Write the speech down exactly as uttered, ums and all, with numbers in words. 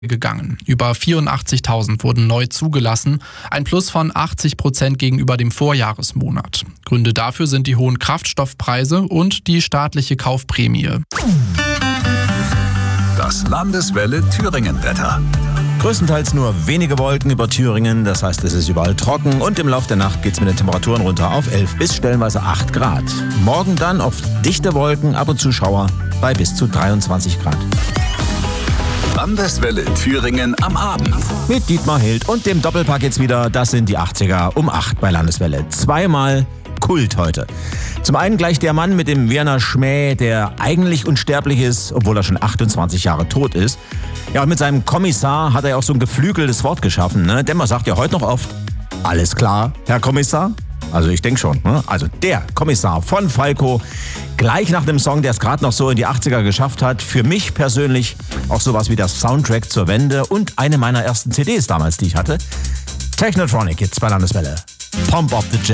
gegangen. Über vierundachtzigtausend wurden neu zugelassen, ein Plus von achtzig Prozent gegenüber dem Vorjahresmonat. Gründe dafür sind die hohen Kraftstoffpreise und die staatliche Kaufprämie. Das Landeswelle Thüringen-Wetter. Größtenteils nur wenige Wolken über Thüringen, das heißt, es ist überall trocken und im Laufe der Nacht geht es mit den Temperaturen runter auf elf bis stellenweise acht Grad. Morgen dann oft dichte Wolken, ab und zu Schauer bei bis zu dreiundzwanzig Grad. Landeswelle Thüringen am Abend. Mit Dietmar Hild und dem Doppelpack jetzt wieder, das sind die achtziger um acht bei Landeswelle. Zweimal Kult heute. Zum einen gleich der Mann mit dem Werner Schmäh, der eigentlich unsterblich ist, obwohl er schon achtundzwanzig Jahre tot ist. Ja, und mit seinem Kommissar hat er ja auch so ein geflügeltes Wort geschaffen, ne? Denn man sagt ja heute noch oft, alles klar, Herr Kommissar? Also ich denke schon, ne? Also der Kommissar von Falco, gleich nach dem Song, der es gerade noch so in die achtziger geschafft hat. Für mich persönlich auch sowas wie der Soundtrack zur Wende und eine meiner ersten C Ds damals, die ich hatte. Technotronic jetzt bei Landeswelle. Pump Up the Jam.